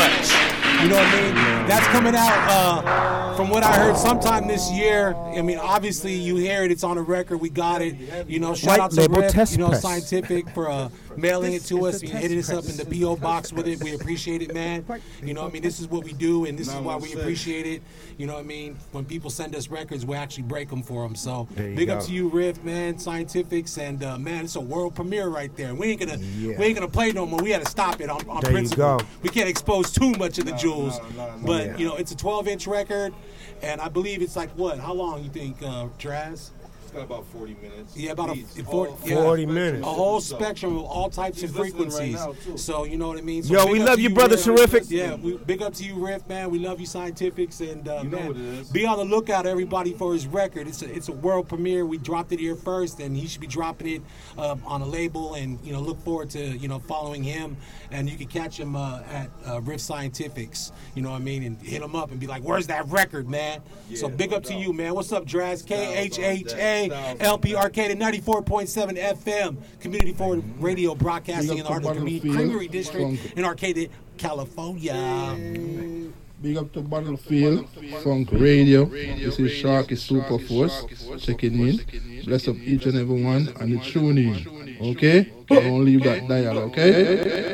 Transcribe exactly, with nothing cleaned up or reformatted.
much. You know what I mean? That's coming out, uh, from what I heard, sometime this year. I mean, obviously, you hear it. It's on the record. We got it. You know, shout White out to label Riff, test you know, press. Scientific for uh, mailing it to us, hitting us up in the P O box with it. We appreciate it, man. You know what I mean? This is what we do, and this is why we appreciate it. You know what I mean? When people send us records, we actually break them for them. So big go. up to you, Riff, man, Scientifics, and uh, man, it's a world premiere right there. We ain't gonna, Yeah. we ain't gonna play no more. We had to stop it on, on There you principle. go. We can't expose too much of the jewels, but Yeah. you know, it's a twelve inch record, and I believe it's like what? How long you think, uh, Draz? It's got about forty minutes. Yeah, about a Beats, forty, all- yeah, forty minutes. A whole spectrum of all types He's of listening right frequencies. now, too. So you know what I mean. So Yo, big we up love to you, brother Riff. Terrific. Yeah, we, big up to you, Riff, man. We love you, Scientifics, and uh, You know man, what it is. be on the lookout, everybody, for his record. It's a it's a world premiere. We dropped it here first, and he should be dropping it uh, on a label. And you know, look forward to you know following him. And you can catch him uh, at uh, Riff Scientifics. You know what I mean, and hit him up and be like, "Where's that record, man?" so Yeah, big no up to doubt. you, man. What's up, Draz? K H H A Styles L P on Arcade at ninety-four point seven F M, Community Forward Radio, broadcasting in the heart of the community, Creamery District in Arcade, California. Big up to Battlefield Funk Radio. This is Sharky Super Force checking in. Bless up each and every one and the tune in. Okay? Only you got dial, okay?